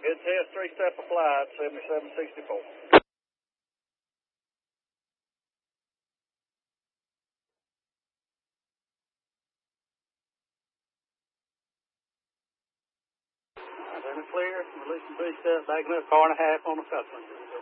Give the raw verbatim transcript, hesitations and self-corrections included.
Good test, three-step applied, seventy-seven sixty-four. All right, then it's clear. Releasing three-step, backing up car and a half on the coupling.